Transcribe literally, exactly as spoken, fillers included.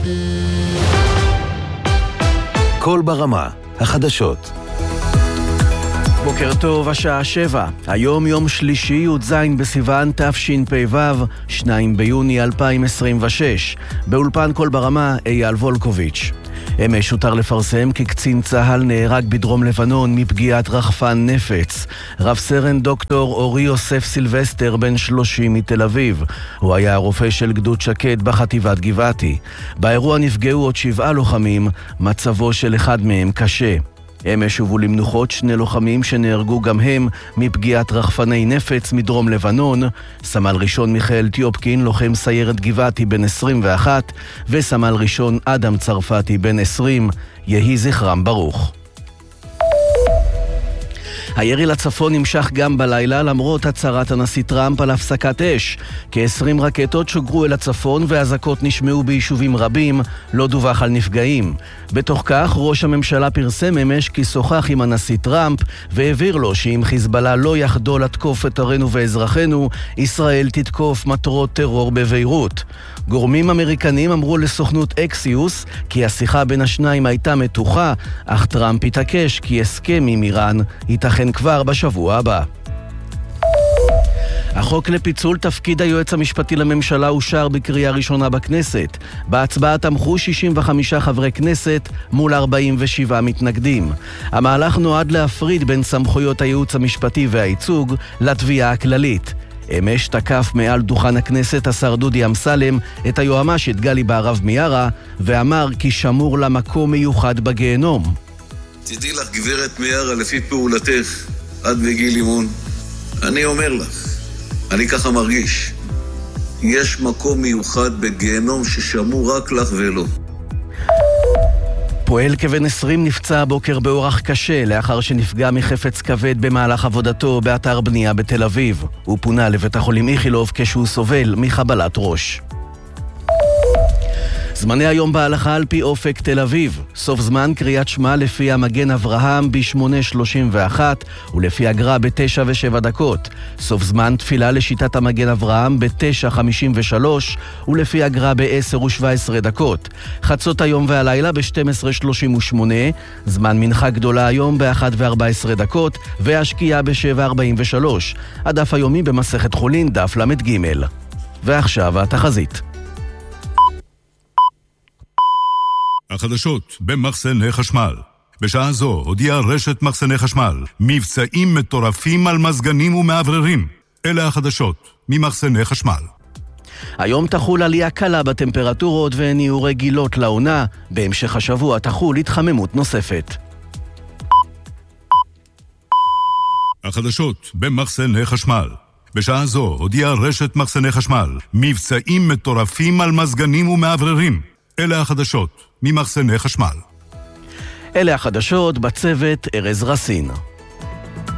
כל ברמה, החדשות. בוקר טוב, השעה שבע. היום יום שלישי י"ז בסיוון תשפ"ו, שני ביוני אלפיים עשרים ושש. באולפן כל ברמה, אייל וולקוביץ'. אמש הותר לפרסם כי קצין צהל נהרג בדרום לבנון מפגיעת רחפן נפץ. רב סרן דוקטור אורי יוסף סילבסטר בן שלושים מתל אביב. הוא היה הרופא של גדוד שקד בחטיבת גבעתי. באירוע נפגעו עוד שבעה לוחמים, מצבו של אחד מהם קשה. אמש הובאו למנוחות שני לוחמים שנהרגו גם הם מפגיעת רחפני נפץ מדרום לבנון, סמל ראשון מיכאל טיופקין, לוחם סיירת גבעתי בן עשרים ואחת, וסמל ראשון אדם צרפתי בן עשרים, יהי זכרם ברוך. הירי לצפון נמשך גם בלילה למרות הצהרת הנשיא טראמפ על הפסקת אש. כ-עשרים רקטות שוגרו אל הצפון והזעקות נשמעו ביישובים רבים, לא דווח על נפגעים. בתוך כך ראש הממשלה פרסם אמש כי שוחח עם הנשיא טראמפ והעביר לו שאם חיזבאללה לא יחדול לתקוף את ערינו ואזרחינו, ישראל תתקוף מטרות טרור בביירות. גורמים אמריקנים אמרו לסוכנות אקסיוס כי השיחה בין השניים הייתה מתוחה, אך טראמפ התעקש כי הסכם עם איראן ייתכן כבר בשבוע הבא. החוק לפיצול תפקיד היועץ המשפטי לממשלה אושר בקריאה ראשונה בכנסת. בהצבעה תמכו שישים וחמישה חברי כנסת מול ארבעים ושבעה מתנגדים. המהלך נועד להפריד בין סמכויות הייעוץ המשפטי והייצוג לתביעה הכללית. אמש תקף מעל דוכן הכנסת השר דודי אמסלם את היועמ"שית גלי בהרב מיארה ואמר כי שמור לה מקום מיוחד בגיהנום. תדעי לך גברת מיארה, לפי פעולתך עד בגיל אימון, אני אומר לך, אני ככה מרגיש, יש מקום מיוחד בגיהנום ששמור רק לך ולא. פועל כבן עשרים נפצע הבוקר באורח קשה לאחר שנפגע מחפץ כבד במהלך עבודתו באתר בנייה בתל אביב. הוא פונה לבית החולים איכילוב כשהוא סובל מחבלת ראש. זמני היום בהלכה על פי אופק תל אביב. סוף זמן קריאת שמע לפי המגן אברהם ב-שמונה שלושים ואחת ולפי הגר"א ב-תשע ושבע דקות. סוף זמן תפילה לשיטת המגן אברהם ב-תשע חמישים ושלוש ולפי הגר"א ב-עשר ושבע עשרה דקות. חצות היום והלילה ב-שתים עשרה שלושים ושמונה, זמן מנחה גדולה היום ב-אחת וארבע עשרה דקות והשקיעה ב-שבע ארבעים ושלוש. הדף היומי במסכת חולין, דף למד ג'. ועכשיו התחזית. החדשות במחסני חשמל. בשעה זו הודיעה רשת מחסני חשמל מבצעים מטורפים על מזגנים ומעבררים. אלה החדשות ממחסני חשמל. היום תחול עלייה קלה בטמפרטורות והן יהיו רגילות לעונה. בהמשך השבוע תחול התחממות נוספת. החדשות במחסני חשמל. בשעה זו הודיעה רשת מחסני חשמל מבצעים מטורפים על מזגנים ומעבררים. אלה החדשות ממחסני חשמל. אלה החדשות, בצוות ארז רסין.